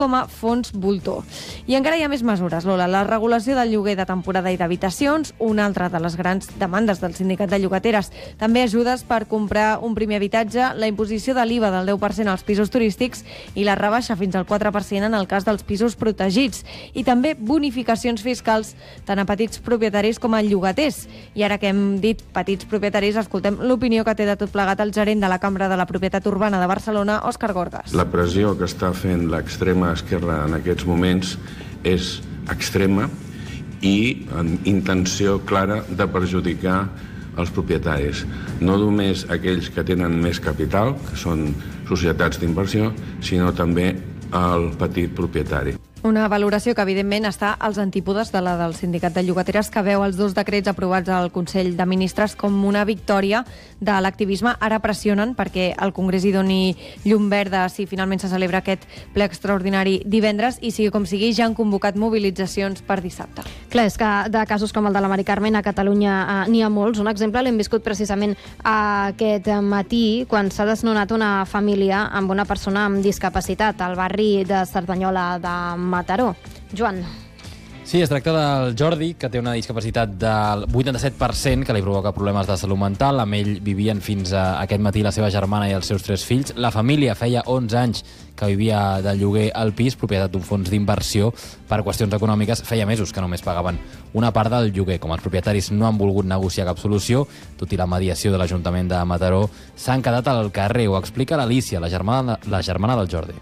com a fons voltor. I encara hi ha més mesures, Lola. La regulació del lloguer de temporada i d'habitacions, una altra de les grans demandes del sindicat de llogateres. També ajudes per comprar un primer habitatge, la imposició de l'IVA del 10% als pisos turístics i la rebaixa fins al 4% en el cas dels pisos protegits. I també bonificacions fiscals tant a petits propietaris com a llogaters. I ara que hem dit petits propietaris, escoltem l'opinió que té de tot plegat el gerent de la Cambra de la Propietat Urbana de Barcelona, Òscar Gorgas. La pressió que està fent l'extrema esquerra en aquests moments és extrema i amb intenció clara de perjudicar els propietaris. No només aquells que tenen més capital, que són societats d'inversió, sinó també el petit propietari. Una valoració que, evidentment, està als antípodes de la del sindicat de llogateres, que veu els 2 decrets aprovats al Consell de Ministres com una victòria de l'activisme. Ara pressionen perquè el Congrés hi doni llum verda si finalment se celebra aquest ple extraordinari divendres i, sigui com sigui, ja han convocat mobilitzacions per dissabte. Clar, és que de casos com el de la Mari Carmen a Catalunya n'hi ha molts. Un exemple l'hem viscut precisament aquest matí, quan s'ha desnonat una família amb una persona amb discapacitat al barri de Cerdanyola de Mataró. Joan. Sí, es tracta del Jordi, que té una discapacitat del 87% que li provoca problemes de salut mental. Amb ell vivien fins a aquest matí la seva germana i els seus 3 fills. La família feia 11 anys que vivia de lloguer al pis, propietat d'un fons d'inversió. Per qüestions econòmiques, feia mesos que només pagaven una part del lloguer. Com els propietaris no han volgut negociar cap solució, tot i la mediació de l'Ajuntament de Mataró, s'han quedat al carrer. Ho explica l'Alícia, la germana del Jordi.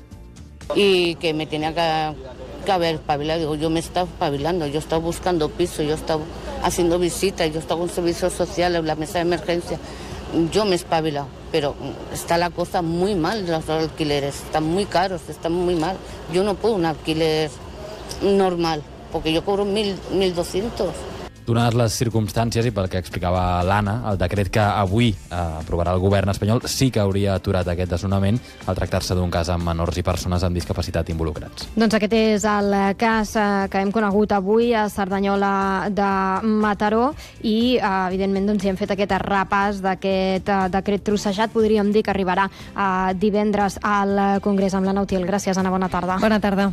Y que me tenía que haber espabilado. Digo, yo me estaba espabilando, yo estaba buscando piso, yo estaba haciendo visitas, yo estaba en servicios sociales, en la mesa de emergencia. Yo me he espabilado, pero está la cosa muy mal, los alquileres están muy caros, están muy mal. Yo no puedo un alquiler normal, porque yo cobro 1.200. Donades les circumstàncies i pel que explicava l'Anna, el decret que avui aprovarà el govern espanyol sí que hauria aturat aquest desnonament al tractar-se d'un cas amb menors i persones amb discapacitat involucrats. Doncs aquest és el cas que hem conegut avui a Cerdanyola de Mataró i, evidentment, doncs, hi hem fet aquest repàs d'aquest decret trossejat. Podríem dir que arribarà divendres al Congrés amb l'Anna Utiel. Gràcies, Anna. Bona tarda. Bona tarda.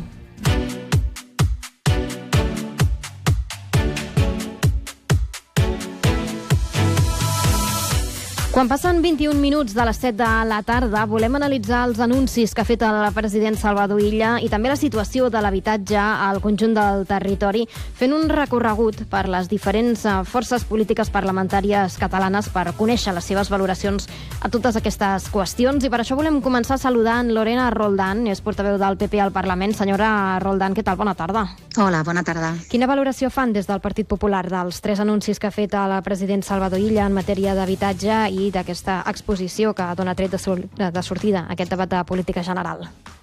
Quan passen 21 minuts de les 7 de la tarda, volem analitzar els anuncis que ha fet el president Salvador Illa i també la situació de l'habitatge al conjunt del territori, fent un recorregut per les diferents forces polítiques parlamentàries catalanes per conèixer les seves valoracions a totes aquestes qüestions. I per això volem començar saludant Lorena Roldán, és portaveu del PP al Parlament. Senyora Roldán, què tal? Bona tarda. Hola, bona tarda. Quina valoració fan des del Partit Popular dels 3 anuncis que ha fet el president Salvador Illa en matèria d'habitatge i d'aquesta exposició que dona tret de sortida a aquest debat de política general?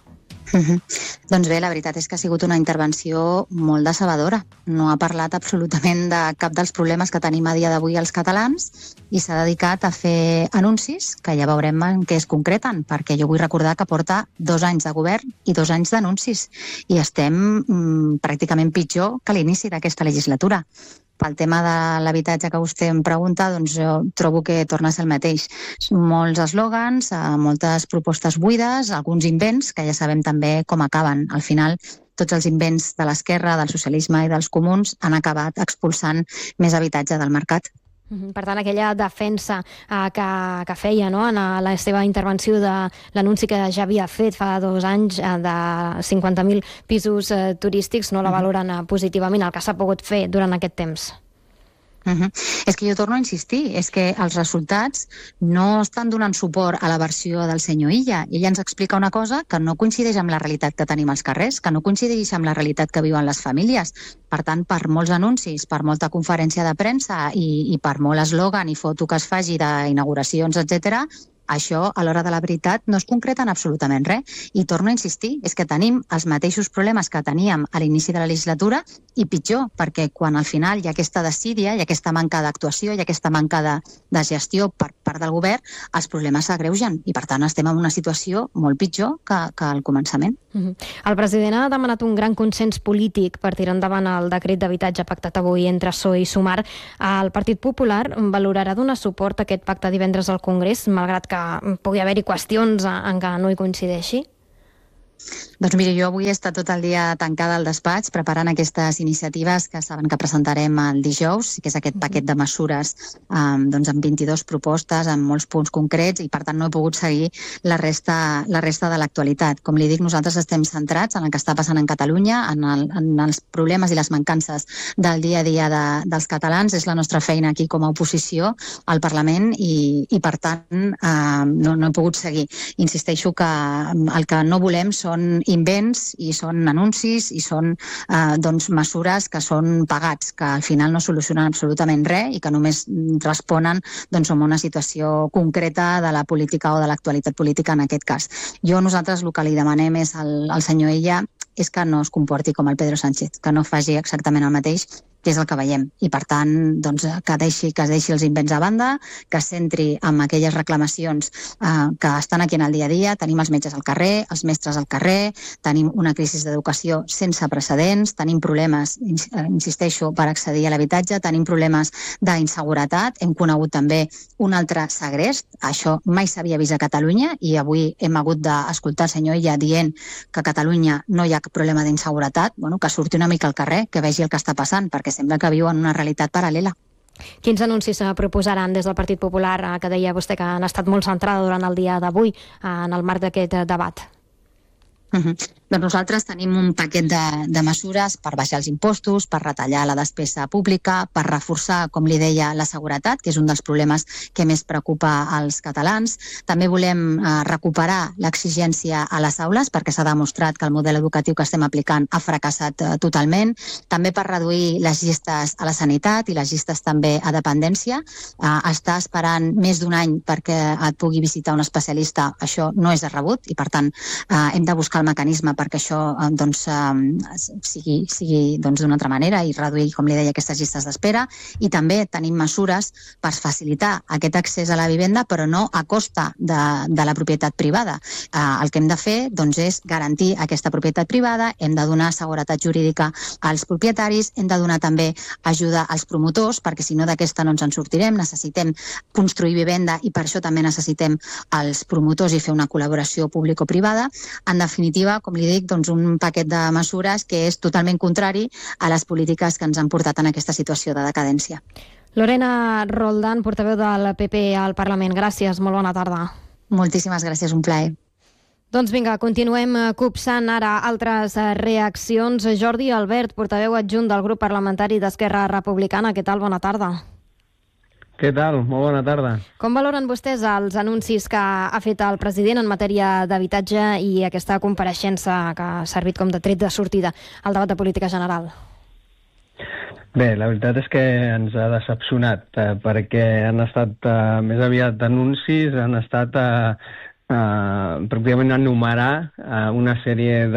Doncs bé, la veritat és que ha sigut una intervenció molt decebedora. No ha parlat absolutament de cap dels problemes que tenim a dia d'avui els catalans i s'ha dedicat a fer anuncis que ja veurem en què es concreten, perquè jo vull recordar que porta 2 anys de govern i 2 anys d'anuncis i estem pràcticament pitjor que l'inici d'aquesta legislatura. Pel tema de l'habitatge que vostè em pregunta, doncs jo trobo que torna a ser el mateix. Molts eslògans, moltes propostes buides, alguns invents, que ja sabem també com acaben. Al final, tots els invents de l'esquerra, del socialisme i dels comuns han acabat expulsant més habitatge del mercat. Per tant, aquella defensa que feia, no?, en la seva intervenció de l'anunci que ja havia fet fa 2 anys de 50.000 pisos turístics, no la valoren positivament, el que s'ha pogut fer durant aquest temps. És que jo torno a insistir, és que els resultats no estan donant suport a la versió del senyor Illa. Ella ens explica una cosa que no coincideix amb la realitat que tenim als carrers, que no coincideix amb la realitat que viuen les famílies. Per tant, per molts anuncis, per molta conferència de premsa i per molt eslògan i foto que es faci d'inauguracions, etc., això, a l'hora de la veritat, no es concreta en absolutament res. I torno a insistir, és que tenim els mateixos problemes que teníem a l'inici de la legislatura i pitjor, perquè quan al final hi ha aquesta desídia, hi ha aquesta manca d'actuació, hi ha aquesta manca de gestió per part del govern, els problemes s'agreugen i, per tant, estem en una situació molt pitjor que al començament. El president ha demanat un gran consens polític per tirar endavant el decret d'habitatge pactat avui entre PSOE i Sumar. El Partit Popular valorarà donar suport a aquest pacte divendres al Congrés, malgrat que pugui haver-hi qüestions en què no hi coincideixi? Doncs mira, jo avui he estat tot el dia tancada al despatx preparant aquestes iniciatives que saben que presentarem el dijous, que és aquest paquet de mesures doncs amb 22 propostes, amb molts punts concrets, i per tant no he pogut seguir la resta de l'actualitat. Com li dic, nosaltres estem centrats en el que està passant en Catalunya, en els problemes i les mancances del dia a dia dels catalans. És la nostra feina aquí com a oposició al Parlament i per tant no he pogut seguir. Insisteixo que el que no volem són invents i són anuncis i són doncs, mesures que són pagats, que al final no solucionen absolutament res i que només responen doncs, a una situació concreta de la política o de l'actualitat política en aquest cas. Nosaltres el que li demanem és al senyor Illa és que no es comporti com el Pedro Sánchez, que no faci exactament el mateix, que és el que veiem. I, per tant, doncs, que deixi els invents a banda, que es centri en aquelles reclamacions que estan aquí en el dia a dia. Tenim els metges al carrer, els mestres al carrer, tenim una crisi d'educació sense precedents, tenim problemes, insisteixo, per accedir a l'habitatge, tenim problemes d'inseguretat, hem conegut també un altre segrest, això mai s'havia vist a Catalunya, i avui hem hagut d'escoltar el senyor Illa dient que a Catalunya no hi ha cap problema d'inseguretat, que surti una mica al carrer, que vegi el que està passant, perquè sembla que viu en una realitat paral·lela. Quins anuncis proposaran des del Partit Popular, que deia vostè que han estat molt centrada durant el dia d'avui en el marc d'aquest debat? Doncs nosaltres tenim un paquet de mesures per baixar els impostos, per retallar la despesa pública, per reforçar, com li deia, la seguretat, que és un dels problemes que més preocupa als catalans. També volem recuperar l'exigència a les aules, perquè s'ha demostrat que el model educatiu que estem aplicant ha fracassat totalment. També per reduir les llistes a la sanitat i les llistes també a dependència. Estar esperant més d'un any perquè et pugui visitar un especialista, això no és de rebut, i per tant hem de buscar el mecanisme perquè això sigui d'una altra manera i reduir, com li deia, aquestes llistes d'espera. I també tenim mesures per facilitar aquest accés a la vivenda, però no a costa de la propietat privada. El que hem de fer és garantir aquesta propietat privada, hem de donar seguretat jurídica als propietaris, hem de donar també ajuda als promotors, perquè si no d'aquesta no ens en sortirem. Necessitem construir vivenda i per això també necessitem els promotors i fer una col·laboració público-privada. En definitiva, com li dic, un paquet de mesures que és totalment contrari a les polítiques que ens han portat en aquesta situació de decadència. Lorena Roldán, portaveu del PP al Parlament. Gràcies, molt bona tarda. Moltíssimes gràcies, un plaer. Doncs vinga, continuem copsant ara altres reaccions. Jordi Albert, portaveu adjunt del grup parlamentari d'Esquerra Republicana. Què tal? Bona tarda. Què tal? Molt bona tarda. Com valoren vostès els anuncis que ha fet el president en matèria d'habitatge i aquesta compareixença que ha servit com de tret de sortida al debat de política general? Bé, la veritat és que ens ha decepcionat, perquè han estat més aviat anuncis, han estat pràcticament enumerar una sèrie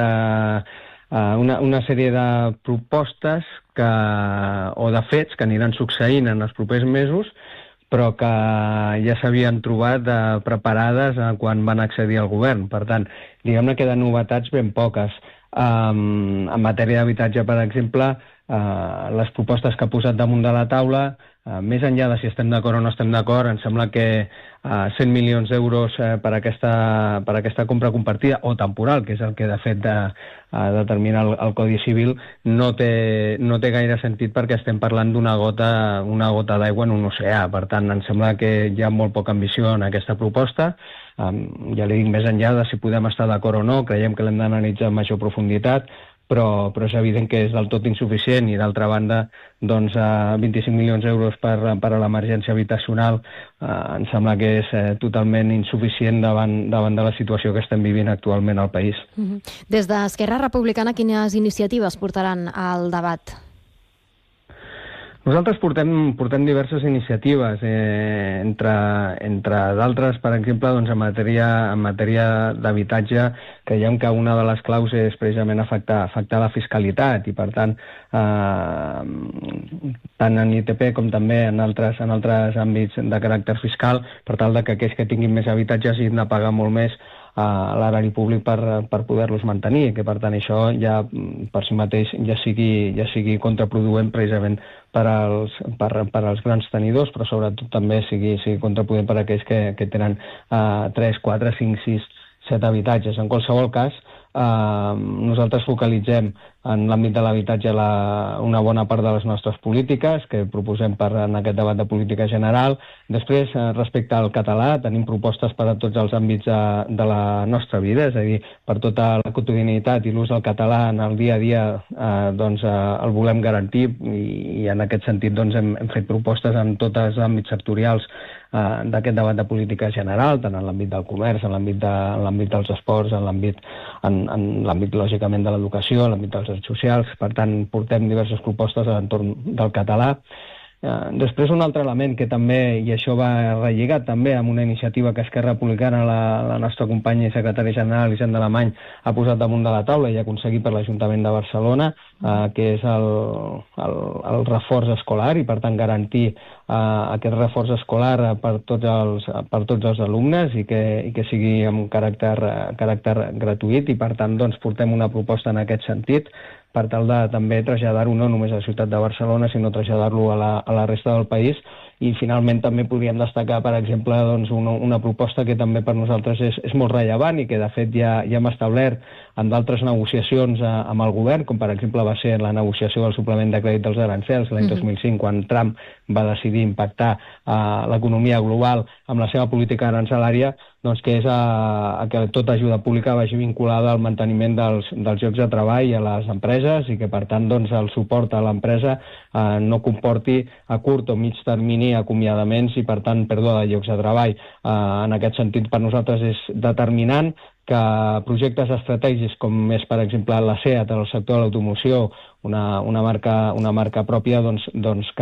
de propostes o de fets que aniran succeint en els propers mesos, però que ja s'havien trobat preparades quan van accedir al govern. Per tant, diguem-ne que de novetats ben poques. En matèria d'habitatge, per exemple, les propostes que ha posat damunt de la taula, més enllà de si estem d'acord o no estem d'acord, em sembla que 100 milions d'euros per aquesta compra compartida o temporal, que és el que de fet determina el Codi Civil, no té gaire sentit perquè estem parlant d'una gota d'aigua en un oceà. Per tant, em sembla que hi ha molt poca ambició en aquesta proposta. Ja li dic, més enllà de si podem estar d'acord o no, creiem que l'hem d'analitzar amb major profunditat, però és evident que és del tot insuficient i, d'altra banda, 25 milions d'euros per a l'emergència habitacional em sembla que és totalment insuficient davant de la situació que estem vivint actualment al país. Des d'Esquerra Republicana, quines iniciatives portaran al debat? Nosaltres portem diverses iniciatives, entre d'altres, per exemple, en matèria d'habitatge, creiem que una de les claus és precisament afectar la fiscalitat i, per tant, tant en ITP com també en altres àmbits de caràcter fiscal, per tal que aquells que tinguin més habitatges hagin de pagar molt més a l'erari públic per poder-los mantenir, que per tant això ja per si mateix ja sigui contraproduent precisament per als grans tenidors, però sobretot també sigui contraproduent per a aquells que tenen 3, 4, 5, 6, 7 habitatges. En qualsevol cas, nosaltres focalitzem en l'àmbit de l'habitatge una bona part de les nostres polítiques que proposem en aquest debat de política general. Després, respecte al català, tenim propostes per a tots els àmbits de la nostra vida, és a dir, per tota la quotidianitat i l'ús del català en el dia a dia el volem garantir i en aquest sentit hem fet propostes en tots els àmbits sectorials d'aquest debat de política general, tant en l'àmbit del comerç, en l'àmbit dels esports, en l'àmbit lògicament de l'educació, en l'àmbit dels drets socials. Per tant, portem diverses propostes a l'entorn del català. Després un altre element que també, i això va relligat també amb una iniciativa que Esquerra Republicana, la nostra companya i secretària general Hisenda Alemany, ha posat damunt de la taula i ha aconseguit per l'Ajuntament de Barcelona, que és el reforç escolar i per tant garantir aquest reforç escolar per tots els alumnes i que sigui amb caràcter gratuït, i per tant portem una proposta en aquest sentit per tal de també traslladar-ho no només a la ciutat de Barcelona, sinó traslladar-lo a la resta del país. I finalment també podríem destacar, per exemple, una proposta que també per nosaltres és molt rellevant i que de fet ja hem establert en d'altres negociacions amb el govern, com per exemple va ser la negociació del suplement de crèdit dels arancels l'any 2005, quan Trump va decidir impactar l'economia global amb la seva política arancelària, que és que tota ajuda pública vagi vinculada al manteniment dels llocs de treball a les empreses i que, per tant, el suport a l'empresa no comporti a curt o mig termini acomiadaments i, per tant, pèrdua de llocs de treball. En aquest sentit, per nosaltres és determinant que projectes estratègics com és, per exemple, la SEAT en el sector de l'automoció, una marca pròpia, que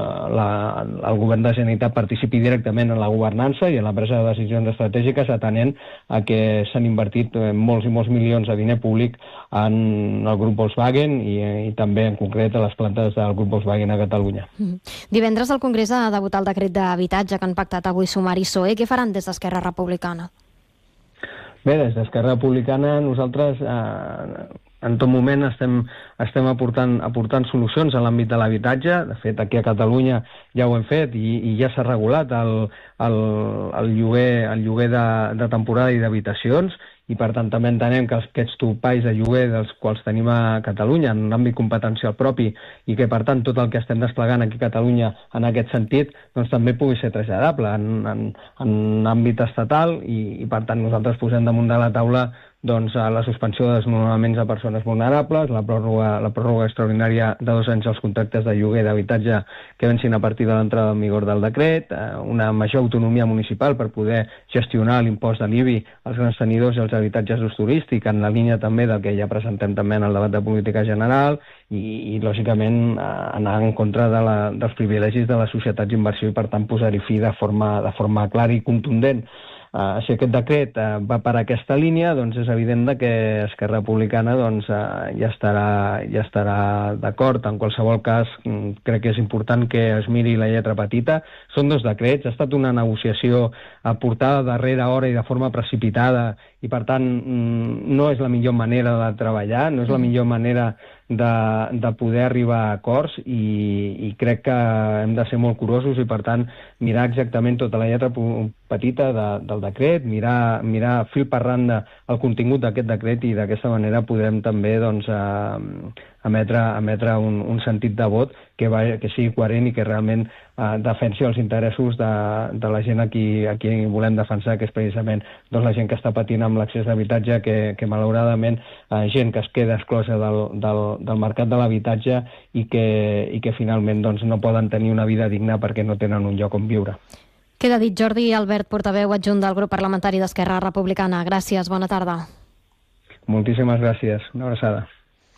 el govern de la Generalitat participi directament en la governança i en la presa de decisions estratègiques, atenent a que s'han invertit molts i molts milions de diner públic en el grup Volkswagen i també en concret a les plantes del grup Volkswagen a Catalunya. Divendres el Congrés ha de votar el decret d'habitatge que han pactat avui Sumar i PSOE. Què faran des d'Esquerra Republicana? Bé, des d'Esquerra Republicana nosaltres en tot moment estem aportant solucions en l'àmbit de l'habitatge. De fet, aquí a Catalunya ja ho hem fet i ja s'ha regulat el lloguer de temporada i d'habitacions, i per tant també entenem que aquests topalls de lloguer dels quals tenim a Catalunya en l'àmbit competencial propi i que per tant tot el que estem desplegant aquí a Catalunya en aquest sentit també pugui ser traslladable en àmbit estatal i per tant nosaltres posem damunt de la taula la suspensió de desnonaments a persones vulnerables, la pròrroga extraordinària de 2 anys dels contractes de lloguer d'habitatge que vencin a partir de l'entrada en vigor del decret, una major autonomia municipal per poder gestionar l'impost de l'IBI als grans tenidors i als habitatges d'ús turístic, en la línia també del que ja presentem també en el debat de política general i lògicament anar en contra dels privilegis de les societats d'inversió i per tant posar-hi fi de forma clara i contundent. Si aquest decret va per aquesta línia, és evident que Esquerra Republicana ja estarà d'acord. En qualsevol cas, crec que és important que es miri la lletra petita. Són 2 decrets, ha estat una negociació portada a darrera hora i de forma precipitada i, per tant, no és la millor manera de treballar, no és la millor manera de poder arribar a acords i crec que hem de ser molt curosos i, per tant, mirar exactament tota la lletra petita del decret, mirar fil per randa el contingut d'aquest decret i d'aquesta manera podrem també emetre un sentit de vot que sigui coherent i que realment defensi els interessos de la gent a qui volem defensar, que és precisament la gent que està patint amb l'accés d'habitatge, que malauradament gent que es queda exclosa del mercat de l'habitatge i que finalment no poden tenir una vida digna perquè no tenen un lloc on viure. Queda dit. Jordi Albert, portaveu adjunt del grup parlamentari d'Esquerra Republicana. Gràcies, bona tarda. Moltíssimes gràcies, una abraçada.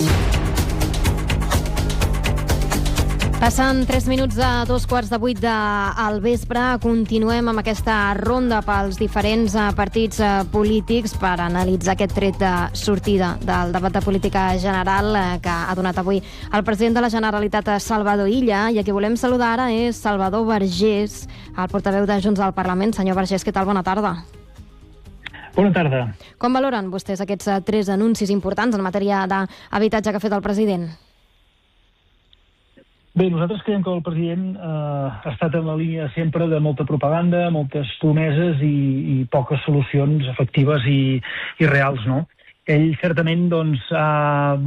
Passen 3 minuts de 7:45 del vespre. Continuem amb aquesta ronda pels diferents partits polítics per analitzar aquest tret de sortida del debat de política general que ha donat avui el president de la Generalitat, Salvador Illa, i a qui volem saludar ara és Salvador Vergés, el portaveu de Junts al Parlament. Senyor Vergés, què tal? Bona tarda. Bona tarda. Com valoren vostès aquests 3 anuncis importants en matèria d'habitatge que ha fet el president? Bé, nosaltres creiem que el president ha estat en la línia sempre de molta propaganda, moltes promeses i poques solucions efectives i reals, no? ell certament doncs, ha